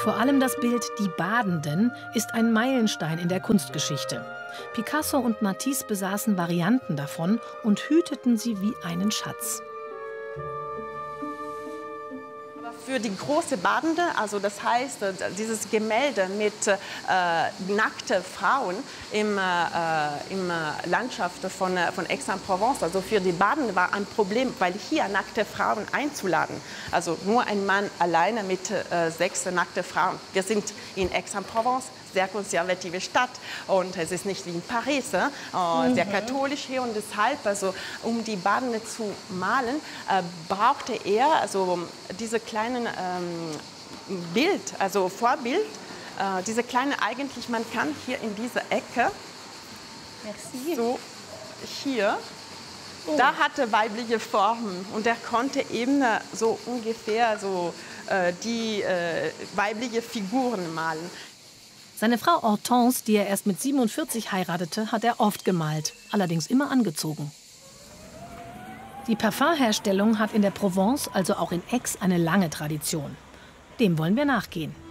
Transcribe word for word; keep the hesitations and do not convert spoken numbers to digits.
Vor allem das Bild Die Badenden ist ein Meilenstein in der Kunstgeschichte. Picasso und Matisse besaßen Varianten davon und hüteten sie wie einen Schatz. Für die große Badende, also das heißt, dieses Gemälde mit äh, nackten Frauen im, äh, im Landschaft von, von Aix-en-Provence, also für die Badende war ein Problem, weil hier nackte Frauen einzuladen. Also nur ein Mann alleine mit äh, sechs nackten Frauen. Wir sind in Aix-en-Provence, sehr konservative Stadt und es ist nicht wie in Paris, äh, sehr katholisch hier und deshalb, also um die Badende zu malen, äh, brauchte er also diese kleinen ähm, Bild, also Vorbild, äh, diese kleine eigentlich, man kann hier in dieser Ecke, Merci. so hier, oh. Da hatte weibliche Formen und er konnte eben so ungefähr so äh, die äh, weibliche Figuren malen. Seine Frau Hortense, die er erst mit siebenundvierzig heiratete, hat er oft gemalt, allerdings immer angezogen. Die Parfumherstellung hat in der Provence, also auch in Aix, eine lange Tradition. Dem wollen wir nachgehen.